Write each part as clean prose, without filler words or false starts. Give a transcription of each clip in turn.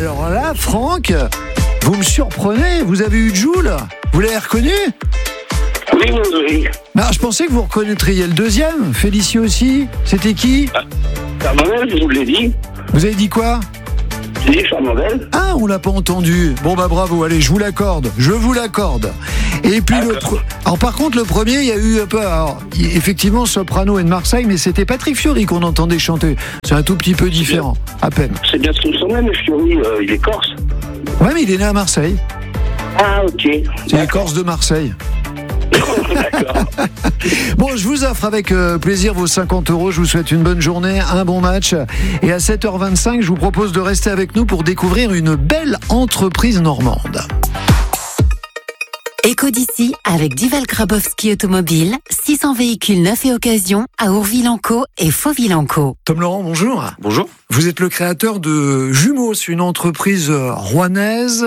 Alors là, Franck, vous me surprenez. Vous avez eu Jul? Vous l'avez reconnu? Oui. Non, je pensais que vous reconnaîtriez le deuxième. Félicie aussi. C'était qui? Charmandel, je vous l'ai dit. Vous avez dit quoi? J'ai dit Charmandel. Ah, on l'a pas entendu. Bon bah bravo, allez, je vous l'accorde. Et puis alors par contre le premier, il y a eu un peu, effectivement soprano et de Marseille, mais c'était Patrick Fiori qu'on entendait chanter. C'est un tout petit peu différent, à peine. C'est bien ce qu'il me semblait, mais Fiori, il est corse. Ouais, mais il est né à Marseille. Ah, ok. C'est les Corses de Marseille. D'accord. Bon, je vous offre avec plaisir vos 50 €. Je vous souhaite une bonne journée, un bon match. Et à 7h25, je vous propose de rester avec nous pour découvrir une belle entreprise normande. Éco d'ici avec Duval Grabowski Automobile, 600 véhicules neufs et occasion à Ourville-en-Caux et Fauville-en-Caux. Tom Laurent, bonjour. Bonjour. Vous êtes le créateur de Jumeaux, c'est une entreprise rouennaise,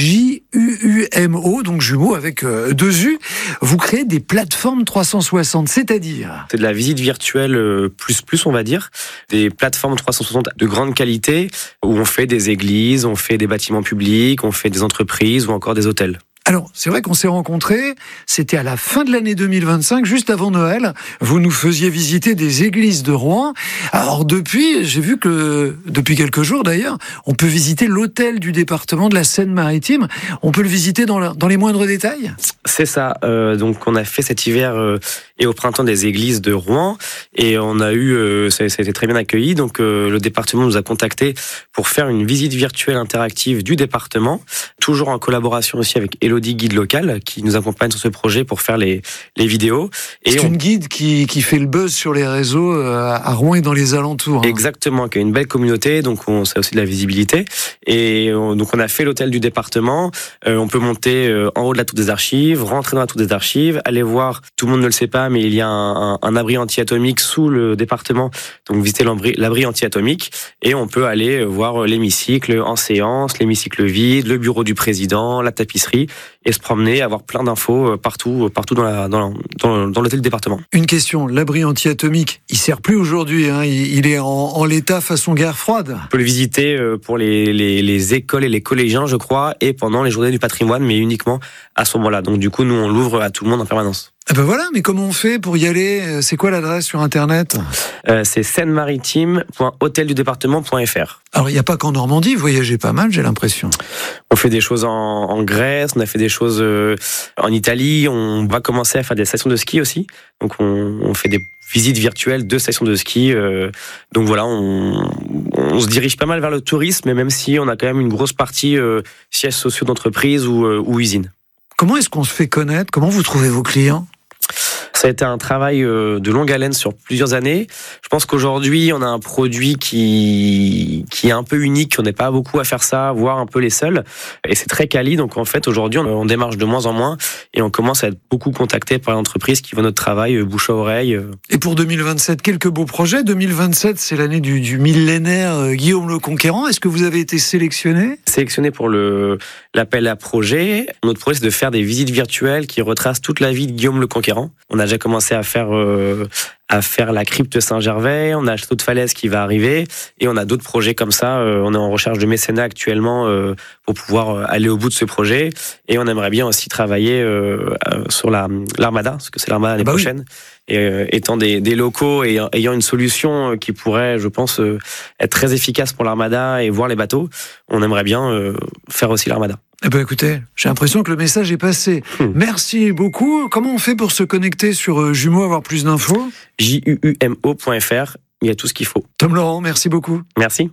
JUUMO, donc Jumeaux avec 2 U. Vous créez des plateformes 360, c'est-à-dire? C'est de la visite virtuelle plus on va dire, des plateformes 360 de grande qualité où on fait des églises, on fait des bâtiments publics, on fait des entreprises ou encore des hôtels. Alors, c'est vrai qu'on s'est rencontrés, c'était à la fin de l'année 2025, juste avant Noël. Vous nous faisiez visiter des églises de Rouen. Alors depuis, j'ai vu que, depuis quelques jours d'ailleurs, on peut visiter l'hôtel du département de la Seine-Maritime. On peut le visiter dans les moindres détails? C'est ça. Donc on a fait cet hiver et au printemps des églises de Rouen et on a eu, ça a été très bien accueilli. Donc le département nous a contactés pour faire une visite virtuelle interactive du département, toujours en collaboration aussi avec Elodie, guide locale, qui nous accompagne sur ce projet pour faire les vidéos. C'est une guide qui fait le buzz sur les réseaux à Rouen et dans les alentours. Hein. Exactement, qui a une belle communauté, donc ça a aussi de la visibilité. Et donc on a fait l'hôtel du département. On peut monter en haut de la tour des archives, rentrer dans la tour des archives, aller voir, tout le monde ne le sait pas, mais il y a un abri anti-atomique sous le département, donc visiter l'abri anti-atomique, et on peut aller voir l'hémicycle en séance, l'hémicycle vide, le bureau du président, la tapisserie, et se promener, avoir plein d'infos partout dans l'hôtel du département. Une question, l'abri anti-atomique, il sert plus aujourd'hui, hein, il est en l'état façon guerre froide. On peut le visiter pour les écoles et les collégiens, je crois, et pendant les journées du patrimoine, mais uniquement à ce moment-là. Donc du coup, nous, on l'ouvre à tout le monde en permanence. Ah ben voilà, mais comment on fait pour y aller? C'est quoi l'adresse sur Internet? C'est seine-maritime.hoteldudépartement.fr. Alors, il n'y a pas qu'en Normandie, vous voyagez pas mal, j'ai l'impression. On fait des choses en Grèce, on a fait des choses en Italie, on va commencer à faire des stations de ski aussi. Donc, on fait des visites virtuelles de stations de ski. Donc voilà, on se dirige pas mal vers le tourisme, même si on a quand même une grosse partie sièges sociaux d'entreprise ou usines. Comment est-ce qu'on se fait connaître? Comment vous trouvez vos clients? Ça a été un travail de longue haleine sur plusieurs années. Je pense qu'aujourd'hui, on a un produit qui est un peu unique. On n'est pas beaucoup à faire ça, voire un peu les seuls. Et c'est très quali. Donc en fait, aujourd'hui, on démarche de moins en moins et on commence à être beaucoup contacté par les entreprises qui voient notre travail bouche à oreille. Et pour 2027, quelques beaux projets. 2027, c'est l'année du millénaire Guillaume le Conquérant. Est-ce que vous avez été sélectionné? Sélectionné pour l'appel à projet. Notre projet, c'est de faire des visites virtuelles qui retracent toute la vie de Guillaume le Conquérant. On a déjà commencé à faire la crypte Saint-Gervais, on a le château de Falaise qui va arriver, et on a d'autres projets comme ça. On est en recherche de mécénat actuellement pour pouvoir aller au bout de ce projet, et on aimerait bien aussi travailler sur l'Armada, parce que c'est l'Armada l'année prochaine. Oui. Et étant des locaux et ayant une solution qui pourrait, je pense, être très efficace pour l'Armada et voir les bateaux, on aimerait bien faire aussi l'Armada. Eh ben écoutez, j'ai l'impression que le message est passé. Merci beaucoup. Comment on fait pour se connecter sur Jumeaux, avoir plus d'infos? JUUMO.fr, il y a tout ce qu'il faut. Tom Laurent, merci beaucoup. Merci.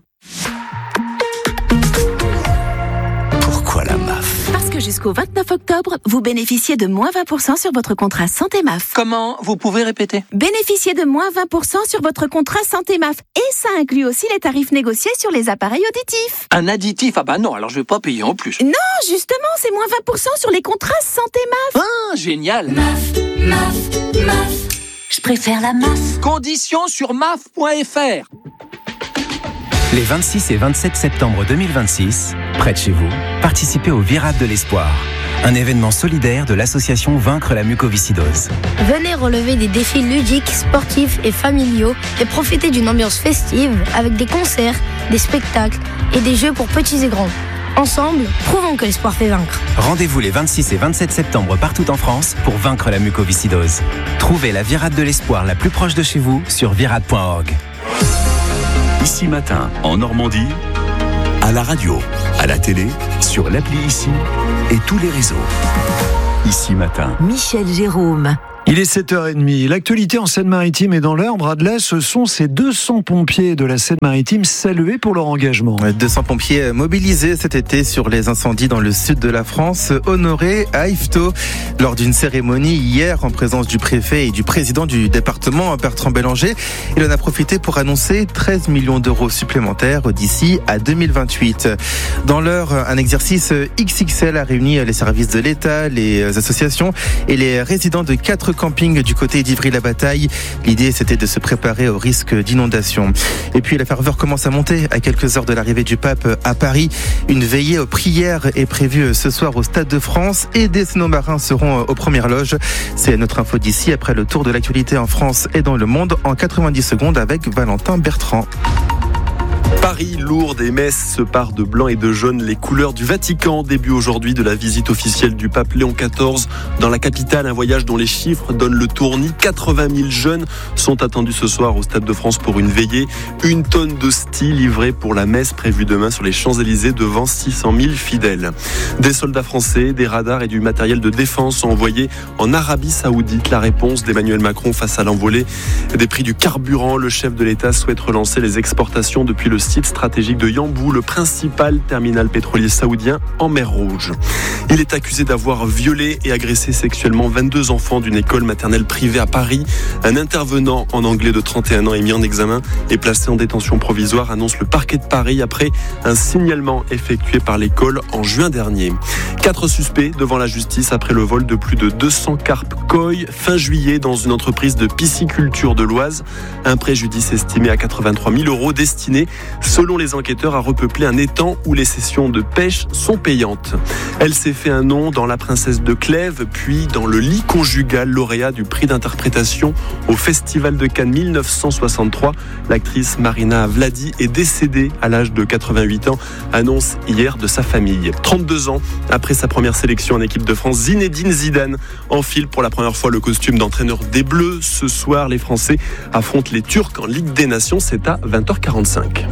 Pourquoi la MAF? Parce que jusqu'au 29 octobre, vous bénéficiez de moins 20% sur votre contrat Santé MAF. Comment? Vous pouvez répéter? Bénéficiez de moins 20% sur votre contrat Santé MAF. Et ça inclut aussi les tarifs négociés sur les appareils auditifs. Un additif? Ah bah non, alors je vais pas payer en plus. Non, justement, c'est moins 20% sur les contrats Santé MAF. Ah, génial. MAF. Je préfère la MAF. Conditions sur maf.fr. Les 26 et 27 septembre 2026, près de chez vous, participez au Virade de l'Espoir, un événement solidaire de l'association Vaincre la mucoviscidose. Venez relever des défis ludiques, sportifs et familiaux et profiter d'une ambiance festive avec des concerts, des spectacles et des jeux pour petits et grands. Ensemble, prouvons que l'espoir fait vaincre. Rendez-vous les 26 et 27 septembre partout en France pour vaincre la mucoviscidose. Trouvez la virade de l'espoir la plus proche de chez vous sur virade.org. Ici Matin, en Normandie, à la radio, à la télé, sur l'appli Ici et tous les réseaux. Ici Matin. Michel Jérôme. Il est 7h30. L'actualité en Seine-Maritime et dans l'Eure, Bradley, ce sont ces 200 pompiers de la Seine-Maritime salués pour leur engagement. 200 pompiers mobilisés cet été sur les incendies dans le sud de la France, honorés à Yvetot lors d'une cérémonie hier en présence du préfet et du président du département, Bertrand Bélanger. Il en a profité pour annoncer 13 millions d'euros supplémentaires d'ici à 2028. Dans l'Eure, un exercice XXL a réuni les services de l'État, les associations et les résidents de 4 camping du côté d'Ivry-la-Bataille. L'idée, c'était de se préparer au risque d'inondation. Et puis, la ferveur commence à monter à quelques heures de l'arrivée du pape à Paris. Une veillée aux prières est prévue ce soir au Stade de France et des sino-marins seront aux premières loges. C'est notre info d'ici après le tour de l'actualité en France et dans le monde en 90 secondes avec Valentin Bertrand. Paris, Lourdes et Metz se parent de blanc et de jaune, les couleurs du Vatican. Début aujourd'hui de la visite officielle du pape Léon XIV dans la capitale, un voyage dont les chiffres donnent le tournis. 80 000 jeunes sont attendus ce soir au Stade de France pour une veillée. 1 tonne d'hosties livrée pour la messe prévue demain sur les Champs-Élysées devant 600 000 fidèles. Des soldats français, des radars et du matériel de défense sont envoyés en Arabie Saoudite. La réponse d'Emmanuel Macron face à l'envolée des prix du carburant. Le chef de l'État souhaite relancer les exportations depuis le site stratégique de Yanbu, le principal terminal pétrolier saoudien en mer Rouge. Il est accusé d'avoir violé et agressé sexuellement 22 enfants d'une école maternelle privée à Paris. Un intervenant en anglais de 31 ans est mis en examen et placé en détention provisoire, annonce le parquet de Paris après un signalement effectué par l'école en juin dernier. 4 suspects devant la justice après le vol de plus de 200 carpes koi fin juillet dans une entreprise de pisciculture de l'Oise. Un préjudice estimé à 83 000 euros destiné, selon les enquêteurs, à repeupler un étang où les sessions de pêche sont payantes. Elle s'est fait un nom dans La Princesse de Clèves, puis dans Le lit conjugal, lauréat du prix d'interprétation au Festival de Cannes 1963. L'actrice Marina Vladi est décédée à l'âge de 88 ans, annonce hier de sa famille. 32 ans après sa première sélection en équipe de France, Zinedine Zidane enfile pour la première fois le costume d'entraîneur des Bleus. Ce soir, les Français affrontent les Turcs en Ligue des Nations, c'est à 20h45.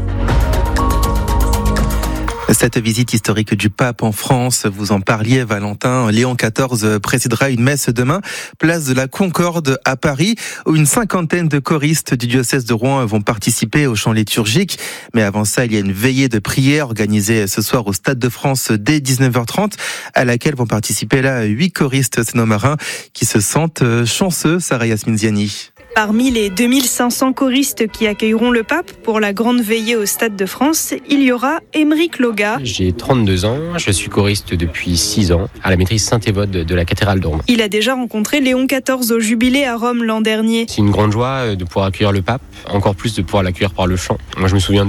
Cette visite historique du pape en France, vous en parliez Valentin, Léon XIV présidera une messe demain, place de la Concorde à Paris, où une 50aine de choristes du diocèse de Rouen vont participer au chant liturgique. Mais avant ça, il y a une veillée de prière organisée ce soir au Stade de France dès 19h30, à laquelle vont participer là 8 choristes sénomarins qui se sentent chanceux, Sarah Yasmine Ziani. Parmi les 2500 choristes qui accueilleront le pape pour la grande veillée au Stade de France, il y aura Aymeric Loga. J'ai 32 ans, je suis choriste depuis 6 ans à la maîtrise Saint-Évode de la cathédrale de Rouen. Il a déjà rencontré Léon XIV au jubilé à Rome l'an dernier. C'est une grande joie de pouvoir accueillir le pape, encore plus de pouvoir l'accueillir par le chant. Moi je me souviens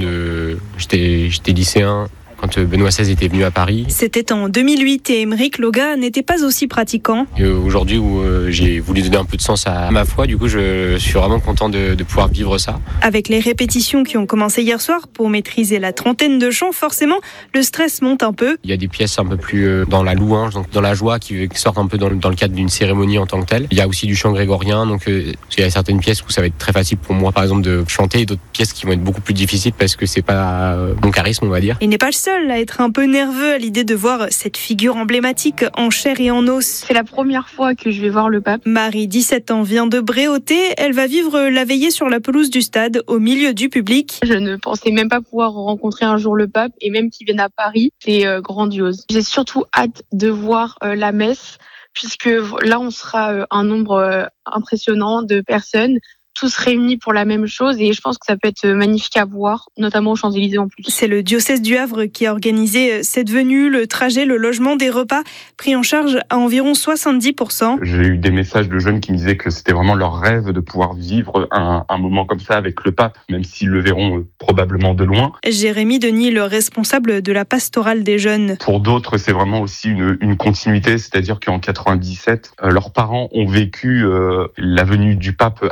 j'étais lycéen quand Benoît XVI était venu à Paris. C'était en 2008 et Aymeric Loga n'était pas aussi pratiquant. Et aujourd'hui où j'ai voulu donner un peu de sens à ma foi, du coup je suis vraiment content de pouvoir vivre ça. Avec les répétitions qui ont commencé hier soir pour maîtriser la trentaine de chants, forcément le stress monte un peu. Il y a des pièces un peu plus dans la louange, donc dans la joie qui sortent un peu dans le cadre d'une cérémonie en tant que telle. Il y a aussi du chant grégorien, donc il y a certaines pièces où ça va être très facile pour moi par exemple de chanter et d'autres pièces qui vont être beaucoup plus difficiles parce que c'est pas mon charisme on va dire. Il n'est pas le seul à être un peu nerveux à l'idée de voir cette figure emblématique en chair et en os. C'est la première fois que je vais voir le pape. Marie, 17 ans, vient de Bréauté. Elle va vivre la veillée sur la pelouse du stade, au milieu du public. Je ne pensais même pas pouvoir rencontrer un jour le pape et même qu'il vienne à Paris, c'est grandiose. J'ai surtout hâte de voir la messe puisque là on sera un nombre impressionnant de personnes. Tous réunis pour la même chose et je pense que ça peut être magnifique à voir, notamment aux Champs-Élysées en plus. C'est le diocèse du Havre qui a organisé cette venue, le trajet, le logement, des repas pris en charge à environ 70%. J'ai eu des messages de jeunes qui me disaient que c'était vraiment leur rêve de pouvoir vivre un moment comme ça avec le pape, même s'ils le verront probablement de loin. Jérémy Denis, le responsable de la pastorale des jeunes. Pour d'autres, c'est vraiment aussi une continuité, c'est-à-dire qu'en 97, leurs parents ont vécu la venue du pape à Paris.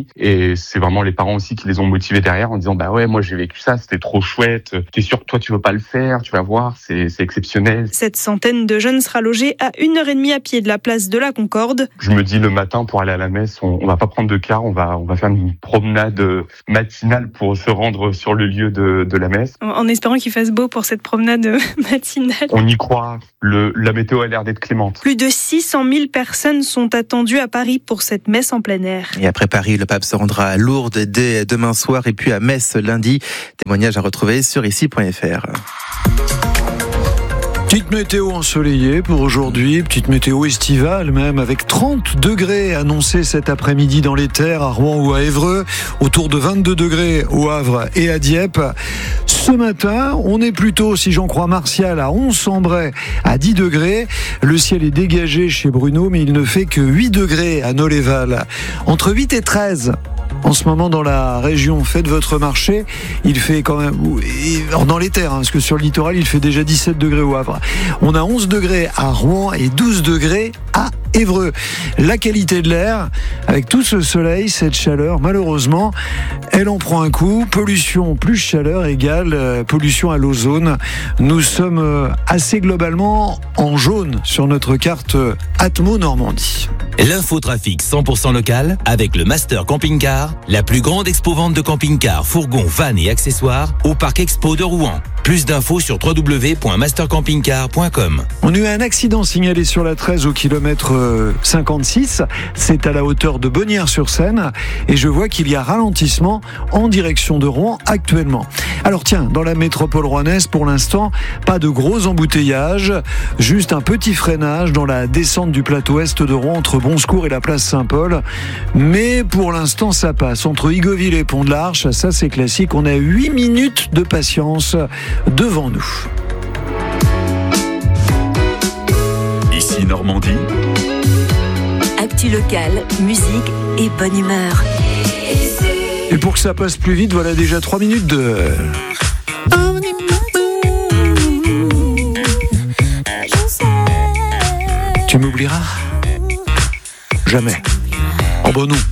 Et c'est vraiment les parents aussi qui les ont motivés derrière en disant bah ouais, moi j'ai vécu ça, c'était trop chouette. T'es sûr que toi tu veux pas le faire, tu vas voir, c'est exceptionnel. Cette centaine de jeunes sera logée à 1h30 à pied de la place de la Concorde. Je me dis le matin pour aller à la messe, on va pas prendre de car, on va faire une promenade matinale pour se rendre sur le lieu de la messe. En espérant qu'il fasse beau pour cette promenade matinale. On y croit, la météo a l'air d'être clémente. Plus de 600 000 personnes sont attendues à Paris pour cette messe en plein air. Et après Paris, le pape se rendra à Lourdes dès demain soir et puis à Metz lundi. Témoignage à retrouver sur ici.fr. Petite météo ensoleillée pour aujourd'hui, petite météo estivale même, avec 30 degrés annoncés cet après-midi dans les terres à Rouen ou à Évreux, autour de 22 degrés au Havre et à Dieppe. Ce matin, on est plutôt, si j'en crois Martial, à 11-Cambrai à 10 degrés. Le ciel est dégagé chez Bruno, mais il ne fait que 8 degrés à Nolleval. Entre 8 et 13 en ce moment dans la région, faites votre marché, il fait quand même, dans les terres, parce que sur le littoral il fait déjà 17 degrés au Havre. On a 11 degrés à Rouen et 12 degrés à Évreux. La qualité de l'air, avec tout ce soleil, cette chaleur, malheureusement, elle en prend un coup. Pollution plus chaleur égale pollution à l'ozone. Nous sommes assez globalement en jaune sur notre carte Atmo Normandie. L'infotrafic 100% local avec le Master Camping Car, la plus grande expo-vente de camping-cars, fourgons, vannes et accessoires au Parc Expo de Rouen. Plus d'infos sur www.mastercampingcar.com. On a eu un accident signalé sur la 13 au kilomètre 56. C'est à la hauteur de Bonnières-sur-Seine. Et je vois qu'il y a ralentissement en direction de Rouen actuellement. Alors tiens, dans la métropole rouennaise, pour l'instant, pas de gros embouteillages. Juste un petit freinage dans la descente du plateau est de Rouen entre Bonsecours et la place Saint-Paul. Mais pour l'instant, ça passe. Entre Igoville et Pont de l'Arche, ça c'est classique. On a 8 minutes de patience devant nous. Ici Normandie. Actu locale, musique et bonne humeur. Et pour que ça passe plus vite, voilà déjà 3 minutes de... Tu m'oublieras ? Jamais. Oh ben non.